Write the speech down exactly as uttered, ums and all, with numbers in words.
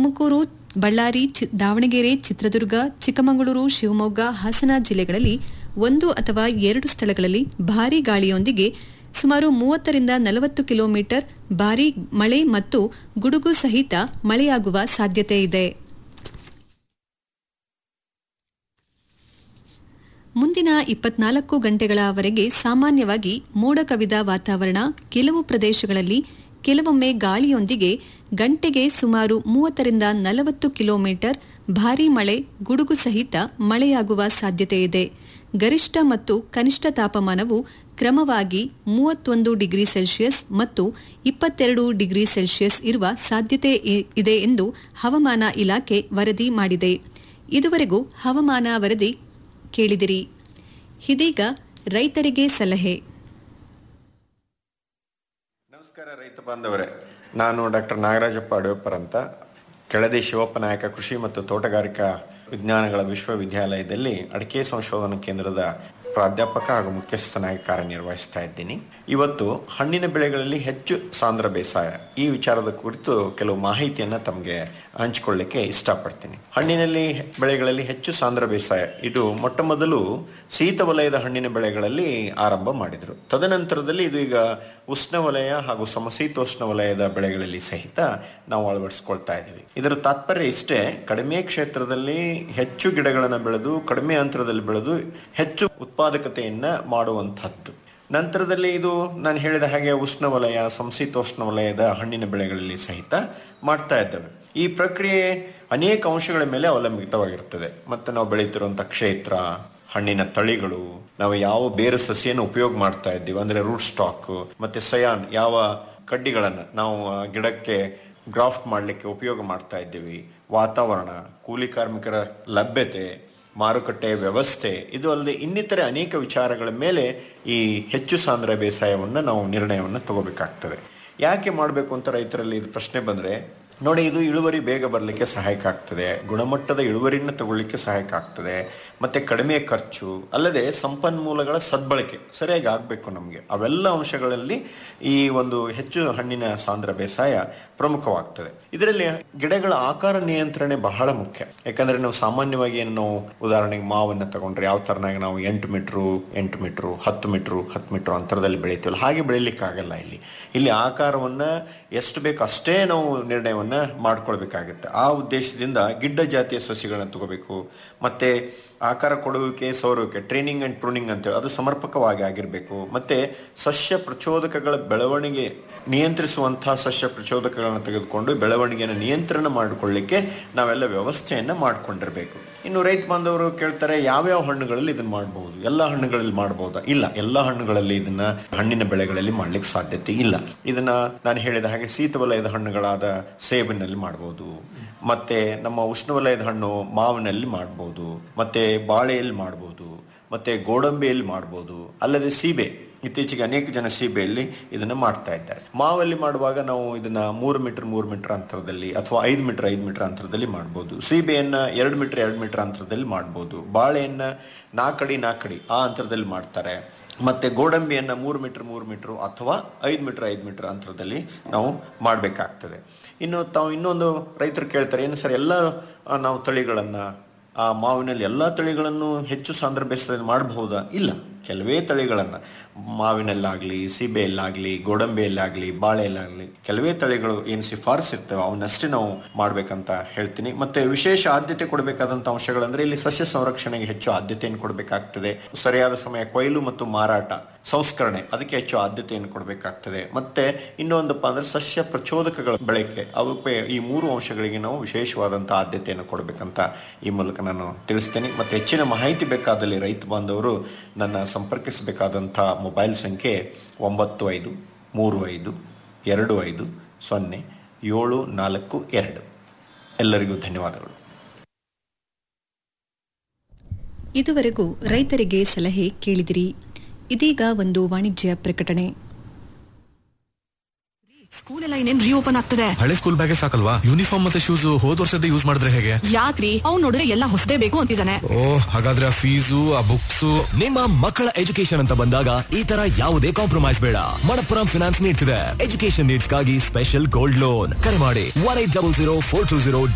ತುಮಕೂರು, ಬಳ್ಳಾರಿ, ದಾವಣಗೆರೆ, ಚಿತ್ರದುರ್ಗ, ಚಿಕ್ಕಮಗಳೂರು, ಶಿವಮೊಗ್ಗ, ಹಾಸನ ಜಿಲ್ಲೆಗಳಲ್ಲಿ ಒಂದು ಅಥವಾ ಎರಡು ಸ್ಥಳಗಳಲ್ಲಿ ಭಾರೀ ಗಾಳಿಯೊಂದಿಗೆ ಸುಮಾರು ಮೂವತ್ತರಿಂದ ನಲವತ್ತು ಕಿಲೋಮೀಟರ್ ಭಾರೀ ಮಳೆ ಮತ್ತು ಗುಡುಗು ಸಹಿತ ಮಳೆಯಾಗುವ ಸಾಧ್ಯತೆ ಇದೆ. ಮುಂದಿನ ಇಪ್ಪತ್ನಾಲ್ಕು ಗಂಟೆಗಳವರೆಗೆ ಸಾಮಾನ್ಯವಾಗಿ ಮೋಡ ಕವಿದ ವಾತಾವರಣ, ಕೆಲವು ಪ್ರದೇಶಗಳಲ್ಲಿ ಕೆಲವೊಮ್ಮೆ ಗಾಳಿಯೊಂದಿಗೆ ಗಂಟೆಗೆ ಸುಮಾರು ಮೂವತ್ತರಿಂದ ನಲವತ್ತು ಕಿಲೋಮೀಟರ್ ಭಾರೀ ಮಳೆ, ಗುಡುಗು ಸಹಿತ ಮಳೆಯಾಗುವ ಸಾಧ್ಯತೆ ಇದೆ. ಗರಿಷ್ಠ ಮತ್ತು ಕನಿಷ್ಠ ತಾಪಮಾನವು ಕ್ರಮವಾಗಿ ಮೂವತ್ತೊಂದು ಡಿಗ್ರಿ ಸೆಲ್ಸಿಯಸ್ ಮತ್ತು ಇಪ್ಪತ್ತೆರಡು ಡಿಗ್ರಿ ಸೆಲ್ಸಿಯಸ್ ಇರುವ ಸಾಧ್ಯತೆ ಇದೆ ಎಂದು ಹವಾಮಾನ ಇಲಾಖೆ ವರದಿ ಮಾಡಿದೆ. ಇದುವರೆಗೂ ಹವಾಮಾನ ವರದಿ ಕೇಳಿದಿರಿ. ಇದೀಗ ರೈತರಿಗೆ ಸಲಹೆ. ನಮಸ್ಕಾರ ರೈತ ಬಾಂಧವರೇ, ನಾನು ಡಾಕ್ಟರ್ ನಾಗರಾಜಪ್ಪ ಅಡವೆಪ್ಪರ್ ಅಂತ ಕೆಳದಿ ಶಿವಪ್ಪ ನಾಯಕ ಕೃಷಿ ಮತ್ತು ತೋಟಗಾರಿಕಾ ವಿಜ್ಞಾನಗಳ ವಿಶ್ವವಿದ್ಯಾಲಯದಲ್ಲಿ ಅಡಿಕೆ ಸಂಶೋಧನಾ ಕೇಂದ್ರದ ಪ್ರಾಧ್ಯಾಪಕ ಹಾಗೂ ಮುಖ್ಯಸ್ಥನಾಗಿ ಕಾರ್ಯನಿರ್ವಹಿಸ್ತಾ ಇದ್ದೀನಿ. ಇವತ್ತು ಹಣ್ಣಿನ ಬೆಳೆಗಳಲ್ಲಿ ಹೆಚ್ಚು ಸಾಂದ್ರ ಬೇಸಾಯ ಈ ವಿಚಾರದ ಕುರಿತು ಕೆಲವು ಮಾಹಿತಿಯನ್ನು ತಮಗೆ ಹಂಚಿಕೊಳ್ಳಿಕ್ಕೆ ಇಷ್ಟಪಡ್ತೀನಿ. ಹಣ್ಣಿನಲ್ಲಿ ಬೆಳೆಗಳಲ್ಲಿ ಹೆಚ್ಚು ಸಾಂದ್ರ ಬೇಸಾಯ ಇದು ಮೊಟ್ಟ ಮೊದಲು ಶೀತ ವಲಯದ ಹಣ್ಣಿನ ಬೆಳೆಗಳಲ್ಲಿ ಆರಂಭ ಮಾಡಿದರು. ತದನಂತರದಲ್ಲಿ ಇದು ಈಗ ಉಷ್ಣವಲಯ ಹಾಗೂ ಸಮಶೀತೋಷ್ಣ ವಲಯದ ಬೆಳೆಗಳಲ್ಲಿ ಸಹಿತ ನಾವು ಅಳವಡಿಸ್ಕೊಳ್ತಾ ಇದ್ದೀವಿ. ಇದರ ತಾತ್ಪರ್ಯ ಇಷ್ಟೇ, ಕಡಿಮೆ ಕ್ಷೇತ್ರದಲ್ಲಿ ಹೆಚ್ಚು ಗಿಡಗಳನ್ನು ಬೆಳೆದು ಕಡಿಮೆ ಅಂತರದಲ್ಲಿ ಬೆಳೆದು ಹೆಚ್ಚು ಉತ್ಪಾದಕತೆಯನ್ನ ಮಾಡುವಂಥದ್ದು. ನಂತರದಲ್ಲಿ ಇದು ನಾನು ಹೇಳಿದ ಹಾಗೆ ಉಷ್ಣವಲಯ, ಸಮಶೀತೋಷ್ಣ ವಲಯದ ಹಣ್ಣಿನ ಬೆಳೆಗಳಲ್ಲಿ ಸಹಿತ ಮಾಡ್ತಾ ಇದ್ದೇವೆ. ಈ ಪ್ರಕ್ರಿಯೆ ಅನೇಕ ಅಂಶಗಳ ಮೇಲೆ ಅವಲಂಬಿತವಾಗಿರ್ತದೆ. ಮತ್ತು ನಾವು ಬೆಳೀತಿರುವಂಥ ಕ್ಷೇತ್ರ, ಹಣ್ಣಿನ ತಳಿಗಳು, ನಾವು ಯಾವ ಬೇರು ಸಸಿಯನ್ನು ಉಪಯೋಗ ಮಾಡ್ತಾ ಇದ್ದೀವಿ ಅಂದರೆ ರೂಟ್ ಸ್ಟಾಕ್, ಮತ್ತೆ ಸಯಾನ್ ಯಾವ ಕಡ್ಡಿಗಳನ್ನು ನಾವು ಗಿಡಕ್ಕೆ ಗ್ರಾಫ್ಟ್ ಮಾಡಲಿಕ್ಕೆ ಉಪಯೋಗ ಮಾಡ್ತಾ ಇದ್ದೀವಿ, ವಾತಾವರಣ, ಕೂಲಿ ಕಾರ್ಮಿಕರ ಲಭ್ಯತೆ, ಮಾರುಕಟ್ಟೆ ವ್ಯವಸ್ಥೆ, ಇದು ಅಲ್ಲದೆ ಇನ್ನಿತರೆ ಅನೇಕ ವಿಚಾರಗಳ ಮೇಲೆ ಈ ಹೆಚ್ಚು ಸಾಂದ್ರ ಬೇಸಾಯವನ್ನು ನಾವು ನಿರ್ಣಯವನ್ನು ತಗೋಬೇಕಾಗ್ತದೆ. ಯಾಕೆ ಮಾಡಬೇಕು ಅಂತ ರೈತರಲ್ಲಿ ಇದು ಪ್ರಶ್ನೆ ಬಂದರೆ, ನೋಡಿ, ಇದು ಇಳುವರಿ ಬೇಗ ಬರಲಿಕ್ಕೆ ಸಹಾಯಕ ಆಗ್ತದೆ, ಗುಣಮಟ್ಟದ ಇಳುವರಿಯನ್ನು ತಗೊಳ್ಳಿಕ್ಕೆ ಸಹಾಯಕ ಆಗ್ತದೆ, ಮತ್ತು ಕಡಿಮೆ ಖರ್ಚು, ಅಲ್ಲದೆ ಸಂಪನ್ಮೂಲಗಳ ಸದ್ಬಳಕೆ ಸರಿಯಾಗಿ ಆಗಬೇಕು ನಮಗೆ. ಅವೆಲ್ಲ ಅಂಶಗಳಲ್ಲಿ ಈ ಒಂದು ಹೆಚ್ಚು ಹಣ್ಣಿನ ಸಾಂದ್ರ ಬೇಸಾಯ ಪ್ರಮುಖವಾಗ್ತದೆ. ಇದರಲ್ಲಿ ಗಿಡಗಳ ಆಕಾರ ನಿಯಂತ್ರಣೆ ಬಹಳ ಮುಖ್ಯ. ಯಾಕಂದರೆ ನಾವು ಸಾಮಾನ್ಯವಾಗಿ ಏನು ನಾವು ಉದಾಹರಣೆಗೆ ಮಾವನ್ನು ತಗೊಂಡ್ರೆ ಯಾವ ಥರನಾಗಿ ನಾವು ಎಂಟು ಮೀಟ್ರು ಎಂಟು ಮೀಟ್ರು ಹತ್ತು ಮೀಟ್ರು ಹತ್ತು ಮೀಟ್ರು ಅಂತರದಲ್ಲಿ ಬೆಳಿತೀವಲ್ಲ, ಹಾಗೆ ಬೆಳಿಲಿಕ್ಕಾಗಲ್ಲ. ಇಲ್ಲಿ ಇಲ್ಲಿ ಆಕಾರವನ್ನು ಎಷ್ಟು ಬೇಕು ಅಷ್ಟೇ ನಾವು ನಿರ್ಣಯವನ್ನು ಮಾಡ್ಕೊಳ್ಬೇಕಾಗುತ್ತೆ. ಆ ಉದ್ದೇಶದಿಂದ ಗಿಡ್ಡ ಜಾತಿಯ ಸಸಿಗಳನ್ನ ತಗೋಬೇಕು. ಮತ್ತೆ ಆಕಾರ ಕೊಡುವಿಕೆ, ಸೌರುವಿಕೆ, ಟ್ರೈನಿಂಗ್ ಅಂಡ್ ಪ್ರೂನಿಂಗ್ ಅಂತೇಳಿ ಅದು ಸಮರ್ಪಕವಾಗಿ ಆಗಿರಬೇಕು. ಮತ್ತೆ ಸಸ್ಯ ಪ್ರಚೋದಕಗಳ ಬೆಳವಣಿಗೆ ನಿಯಂತ್ರಿಸುವಂತಹ ಸಸ್ಯ ಪ್ರಚೋದಕಗಳನ್ನು ತೆಗೆದುಕೊಂಡು ಬೆಳವಣಿಗೆಯನ್ನು ನಿಯಂತ್ರಣ ಮಾಡಿಕೊಳ್ಳಿಕ್ಕೆ ನಾವೆಲ್ಲ ವ್ಯವಸ್ಥೆಯನ್ನು ಮಾಡ್ಕೊಂಡಿರ್ಬೇಕು. ಇನ್ನು ರೈತ ಬಾಂಧವರು ಕೇಳ್ತಾರೆ, ಯಾವ್ಯಾವ ಹಣ್ಣುಗಳಲ್ಲಿ ಇದನ್ನ ಮಾಡಬಹುದು, ಎಲ್ಲ ಹಣ್ಣುಗಳಲ್ಲಿ ಮಾಡಬಹುದಾ? ಇಲ್ಲ, ಎಲ್ಲ ಹಣ್ಣುಗಳಲ್ಲಿ ಇದನ್ನ ಹಣ್ಣಿನ ಬೆಳೆಗಳಲ್ಲಿ ಮಾಡ್ಲಿಕ್ಕೆ ಸಾಧ್ಯತೆ ಇಲ್ಲ. ಇದನ್ನ ನಾನು ಹೇಳಿದ ಹಾಗೆ ಶೀತ ವಲಯದ ಹಣ್ಣುಗಳಾದ ಸೇಬಿನಲ್ಲಿ ಮಾಡಬಹುದು, ಮತ್ತೆ ನಮ್ಮ ಉಷ್ಣವಲಯದ ಹಣ್ಣು ಮಾವಿನಲ್ಲಿ ಮಾಡಬಹುದು, ಮತ್ತೆ ಬಾಳೆಯಲ್ಲಿ ಮಾಡಬಹುದು, ಮತ್ತೆ ಗೋಡಂಬಿಯಲ್ಲಿ ಮಾಡಬಹುದು, ಅಲ್ಲದೆ ಸೀಬೆ, ಇತ್ತೀಚೆಗೆ ಅನೇಕ ಜನ ಸೀಬೆಯಲ್ಲಿ ಇದನ್ನ ಮಾಡ್ತಾ ಇದ್ದಾರೆ. ಮಾವಲ್ಲಿ ಮಾಡುವಾಗ ನಾವು ಇದನ್ನ ಮೂರು ಮೀಟರ್ ಮೂರು ಮೀಟರ್ ಅಂತರದಲ್ಲಿ ಅಥವಾ ಐದು ಮೀಟರ್ ಐದು ಮೀಟರ್ ಅಂತರದಲ್ಲಿ ಮಾಡಬಹುದು. ಸೀಬೆಯನ್ನ ಎರಡು ಮೀಟರ್ ಎರಡು ಮೀಟರ್ ಅಂತರದಲ್ಲಿ ಮಾಡಬಹುದು. ಬಾಳೆಯನ್ನ ನಾಲ್ಕಡಿ ನಾಲ್ಕಡಿ ಆ ಅಂತರದಲ್ಲಿ ಮಾಡ್ತಾರೆ. ಮತ್ತೆ ಗೋಡಂಬಿಯನ್ನ ಮೂರು ಮೀಟರ್ ಮೂರು ಮೀಟರ್ ಅಥವಾ ಐದು ಮೀಟರ್ ಐದು ಮೀಟರ್ ಅಂತರದಲ್ಲಿ ನಾವು ಮಾಡಬೇಕಾಗ್ತದೆ. ಇನ್ನು ತಾವು ಇನ್ನೊಂದು ರೈತರು ಕೇಳ್ತಾರೆ, ಏನು ಸರ್ ಎಲ್ಲ ನಾವು ತಳಿಗಳನ್ನ ಆ ಮಾವಿನಲ್ಲಿ ಎಲ್ಲ ತಳಿಗಳನ್ನು ಹೆಚ್ಚು ಸಾಂದ್ರ ಬೇಸಾಯದಲ್ಲಿ ಮಾಡಬಹುದಾ? ಇಲ್ಲ, ಕೆಲವೇ ತಳಿಗಳನ್ನು ಮಾವಿನಲ್ಲಾಗಲಿ, ಸೀಬೆಯಲ್ಲಾಗಲಿ, ಗೋಡಂಬಿಯಲ್ಲಾಗಲಿ, ಬಾಳೆಯಲ್ಲಾಗಲಿ ಕೆಲವೇ ತಳಿಗಳು ಏನು ಶಿಫಾರಸು ಇರ್ತವೆ ಅವನ್ನಷ್ಟೇ ನಾವು ಮಾಡಬೇಕಂತ ಹೇಳ್ತೀನಿ. ಮತ್ತೆ ವಿಶೇಷ ಆದ್ಯತೆ ಕೊಡಬೇಕಾದಂಥ ಅಂಶಗಳಂದ್ರೆ ಇಲ್ಲಿ ಸಸ್ಯ ಸಂರಕ್ಷಣೆಗೆ ಹೆಚ್ಚು ಆದ್ಯತೆಯನ್ನು ಕೊಡಬೇಕಾಗ್ತದೆ. ಸರಿಯಾದ ಸಮಯ ಕೊಯ್ಲು ಮತ್ತು ಮಾರಾಟ, ಸಂಸ್ಕರಣೆ ಅದಕ್ಕೆ ಹೆಚ್ಚು ಆದ್ಯತೆಯನ್ನು ಕೊಡಬೇಕಾಗ್ತದೆ. ಮತ್ತೆ ಇನ್ನೊಂದಪ್ಪ ಅಂದ್ರೆ ಸಸ್ಯ ಪ್ರಚೋದಕಗಳ ಬಳಕೆ, ಅವಕ್ಕೆ ಈ ಮೂರು ಅಂಶಗಳಿಗೆ ನಾವು ವಿಶೇಷವಾದಂಥ ಆದ್ಯತೆಯನ್ನು ಕೊಡಬೇಕಂತ ಈ ಮೂಲಕ ನಾನು ತಿಳಿಸ್ತೇನೆ. ಮತ್ತೆ ಹೆಚ್ಚಿನ ಮಾಹಿತಿ ಬೇಕಾದಲ್ಲಿ ರೈತ ಬಾಂಧವರು ನನ್ನ ಸಂಪರ್ಕಿಸಬೇಕಾದಂಥ ಮೊಬೈಲ್ ಸಂಖ್ಯೆ ಒಂಬತ್ತು ಐದು ಮೂರು ಐದು ಎರಡು ಐದು ಸೊನ್ನೆ ಏಳು ನಾಲ್ಕು ಎರಡು. ಎಲ್ಲರಿಗೂ ಧನ್ಯವಾದಗಳು. ಇದುವರೆಗೂ ರೈತರಿಗೆ ಸಲಹೆ ಕೇಳಿದಿರಿ. ಇದೀಗ ಒಂದು ವಾಣಿಜ್ಯ ಪ್ರಕಟಣೆ. ಸ್ಕೂಲ್ ಎಲ್ಲ ಇನ್ನೇನ್ ರೀಓಪನ್ ಆಗ್ತದೆ. ಹಳೆ ಸ್ಕೂಲ್ ಬ್ಯಾಗೇ ಸಾಕಲ್ವಾ? ಯೂನಿಫಾರ್ಮ್ ಮತ್ತೆ ಶೂಸ್ ಹೋದ್ ವರ್ಷದ ಯೂಸ್ ಮಾಡಿದ್ರೆ ಹೇಗೆ? ಯಾಕ್ರಿ, ಅವ್ನು ನೋಡಿದ್ರೆ ಎಲ್ಲ ಹೊಸದೇ ಬೇಕು ಅಂತಿದ್ದಾನೆ. ಓ, ಹಾಗಾದ್ರೆ ಆ ಫೀಸು ಆ ಬುಕ್ಸ್. ನಿಮ್ಮ ಮಕ್ಕಳ ಎಜುಕೇಶನ್ ಅಂತ ಬಂದಾಗ ಈ ತರ ಯಾವುದೇ ಕಾಂಪ್ರಮೈಸ್ ಬೇಡ. ಮಣಪ್ಪುರಂ ಫಿನಾನ್ಸ್ ನೀಡ್ತಿದೆ ಎಜುಕೇಶನ್ ನೀಡ್ಸ್ ಗಾಗಿ ಸ್ಪೆಷಲ್ ಗೋಲ್ಡ್ ಲೋನ್. ಕರೆ ಮಾಡಿ one eight double zero four two zero